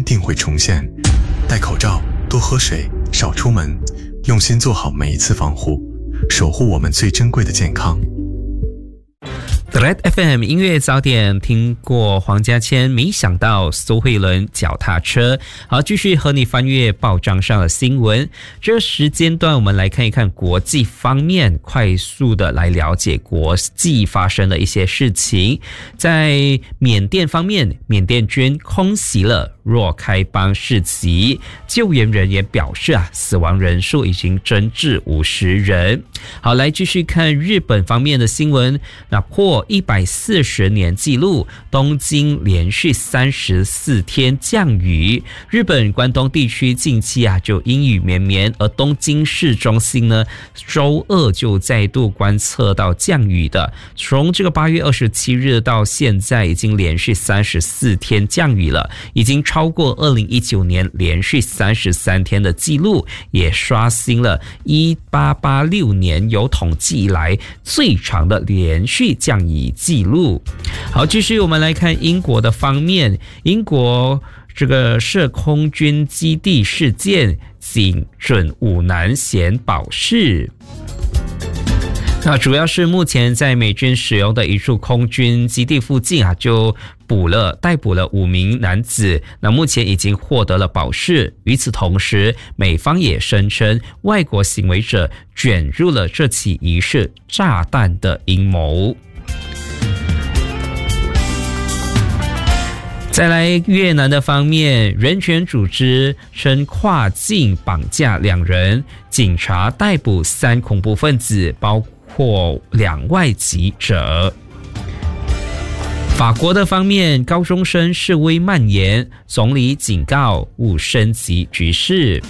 定会重现。戴口罩，多喝水，少出门，用心做好每一次防护，守护我们最珍贵的健康。 Red FM 音乐早点，听过黄家千，没想到苏慧伦脚踏车。好，继续和你翻阅报章上的新闻。这时间段我们来看一看国际方面，快速的来了解国际发生的一些事情。在缅甸方面，缅甸军空袭了若开邦市集，救援人员表示死亡人数已经增至50人。好，来继续看日本方面的新闻，那破140年纪录，东京连续34天降雨。日本关东地区近期就阴雨绵绵，而东京市中心呢，周二就再度观测到降雨的。从这个8月27日到现在，已经连续34天降雨了，已经超过2019年连续33天的记录，也刷新了1886年有统计以来最长的连续降雨记录。好，继续我们来看英国的方面，英国这个涉空军基地事件，仅准5男衔保释。那主要是目前在美军使用的一处空军基地附近就逮捕了5名男子，那目前已经获得了保释。与此同时，美方也声称外国行为者卷入了这起疑似炸弹的阴谋。再来越南的方面，人权组织称跨境绑架2人，警察逮捕3恐怖分子，包括2外籍者。法国的方面，高中生示威蔓延，总理警告勿升级局势。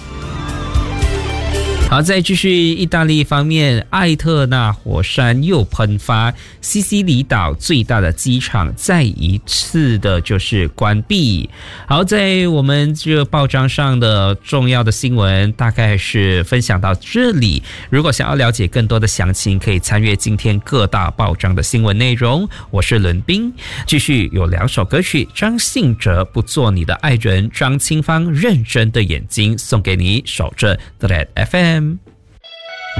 好，再继续意大利方面，艾特纳火山又喷发，西西里岛最大的机场再一次的就是关闭。好，在我们这个报章上的重要的新闻大概是分享到这里。如果想要了解更多的详情，可以参阅今天各大报章的新闻内容。我是伦斌，继续有2首歌曲，张信哲不做你的爱人，张清芳认真的眼睛，送给你，守着 The Red FM。